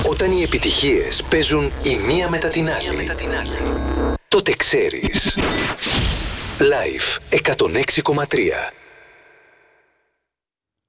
Όταν οι επιτυχίες παίζουν η μία μετά την άλλη, τότε ξέρεις. Live 106,3.